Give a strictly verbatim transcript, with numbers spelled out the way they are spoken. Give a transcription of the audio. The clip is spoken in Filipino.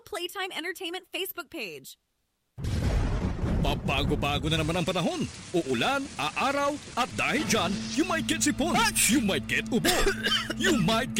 Playtime Entertainment Facebook page. Pabago-bago na naman ang panahon. Uulan, aaraw, at dahil dyan, you might get sipon, you might get ubo, you might get